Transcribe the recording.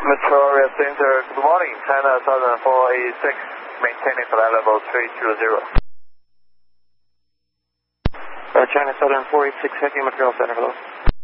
Meteoria Center, good morning, China Southern 486, maintaining flight level 320. China Southern 486, heavy Montreal Center, hello.